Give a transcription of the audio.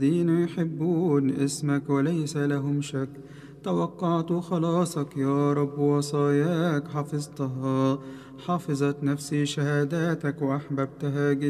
الذين يحبون اسمك وليس لهم شك. توقعت خلاصك يا رب، وصاياك حفظتها. حفظت نفسي شهاداتك وأحببتها جدا.